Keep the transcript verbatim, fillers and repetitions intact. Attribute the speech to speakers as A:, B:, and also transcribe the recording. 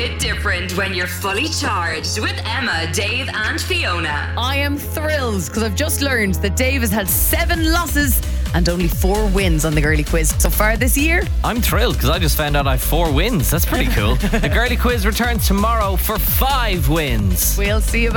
A: bit different when you're fully charged with Emma, Dave, and Fiona.
B: I am thrilled because I've just learned that Dave has had seven losses and only four wins on the girly quiz so far this year.
C: I'm thrilled because I just found out I have four wins. That's pretty cool. The girly quiz returns tomorrow for five wins.
B: We'll see you.